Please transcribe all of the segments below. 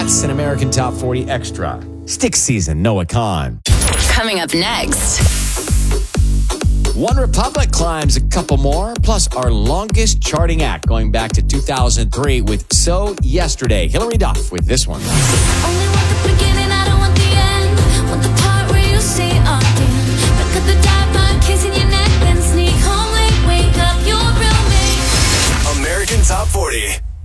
That's an American Top 40 Extra. Stick Season, Noah Khan. Coming up next. One Republic climbs a couple more, plus our longest charting act going back to 2003 with So Yesterday. Hilary Duff with this one. Only want the beginning, I don't want the end. Want the part where you say again. Back at the dive bar, kissing your neck, then sneak home late, wake up your roommate. American Top 40.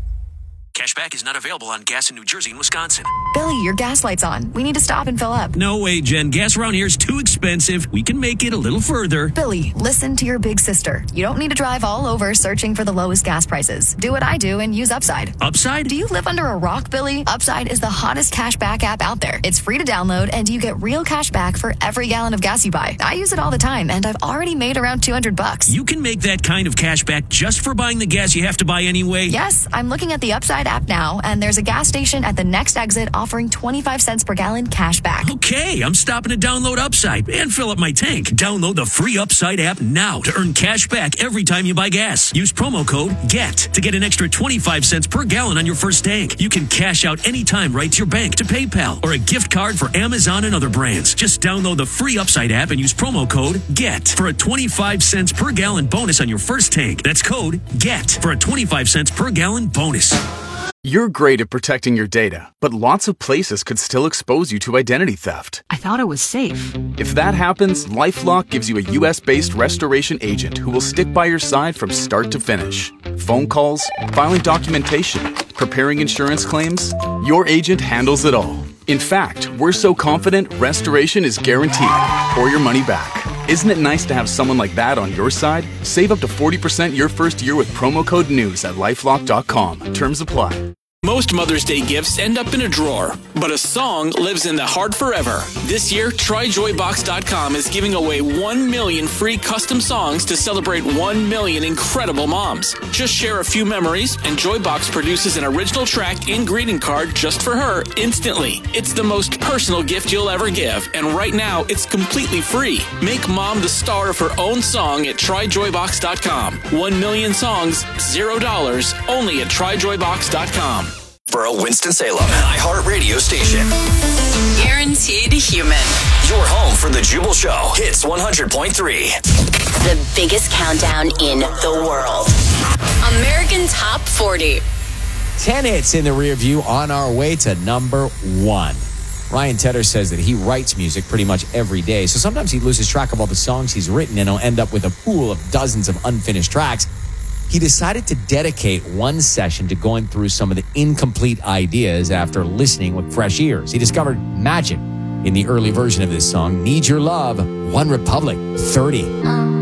Cashback is not available on gas in New Jersey and Wisconsin. Billy, your gas light's on. We need to stop and fill up. No way, Jen. Gas around here is too expensive. We can make it a little further. Billy, listen to your big sister. You don't need to drive all over searching for the lowest gas prices. Do what I do and use Upside. Upside? Do you live under a rock, Billy? Upside is the hottest cashback app out there. It's free to download, and you get real cash back for every gallon of gas you buy. I use it all the time, and I've already made around $200. You can make that kind of cash back just for buying the gas you have to buy anyway? Yes, I'm looking at the Upside app now, and there's a gas station at the next exit offering 25 cents per gallon cash back. Okay, I'm stopping to download Upside and fill up my tank. Download the free Upside app now to earn cash back every time you buy gas. Use promo code GET to get an extra 25 cents per gallon on your first tank. You can cash out anytime right to your bank, to PayPal, or a gift card for Amazon and other brands. Just download the free Upside app and use promo code GET for a 25 cents per gallon bonus on your first tank. That's code GET for a 25 cents per gallon bonus. You're great at protecting your data, but lots of places could still expose you to identity theft. I thought it was safe. If that happens, LifeLock gives you a US-based restoration agent who will stick by your side from start to finish. Phone calls, filing documentation, preparing insurance claims, your agent handles it all. In fact, we're so confident restoration is guaranteed or your money back. Isn't it nice to have someone like that on your side? Save up to 40% your first year with promo code NEWS at LifeLock.com. Terms apply. Most Mother's Day gifts end up in a drawer, but a song lives in the heart forever. This year, TryJoyBox.com is giving away 1 million free custom songs to celebrate 1 million incredible moms. Just share a few memories, and Joybox produces an original track and greeting card just for her instantly. It's the most personal gift you'll ever give, and right now, it's completely free. Make mom the star of her own song at TryJoyBox.com. 1 million songs, $0, only at TryJoyBox.com. For a Winston-Salem iHeartRadio station. Guaranteed human. Your home for the Jubal Show. Hits 100.3. The biggest countdown in the world. American Top 40. 10 hits in the rear view on our way to number 1. Ryan Tedder says that he writes music pretty much every day, so sometimes he loses track of all the songs he's written and he'll end up with a pool of dozens of unfinished tracks. He decided to dedicate one session to going through some of the incomplete ideas after listening with fresh ears. He discovered magic in the early version of this song, Need Your Love, One Republic, 30.